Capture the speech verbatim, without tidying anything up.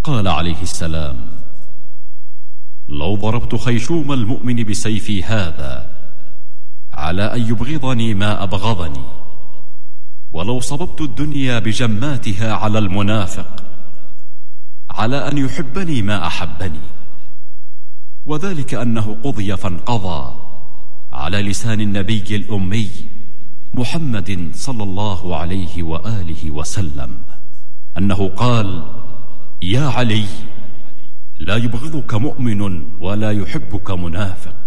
قال عليه السلام: لو ضربت خيشوم المؤمن بسيفي هذا على أن يبغضني ما أبغضني، ولو صببت الدنيا بجماتها على المنافق على أن يحبني ما أحبني، وذلك أنه قضي فانقضى على لسان النبي الأمي محمد صلى الله عليه وآله وسلم أنه قال: يا علي، لا يبغضك مؤمن ولا يحبك منافق.